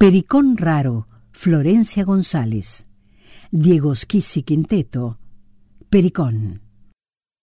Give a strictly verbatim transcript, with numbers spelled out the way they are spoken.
Pericón Raro, Florencia González. Diego Schizzi Quinteto, Pericón.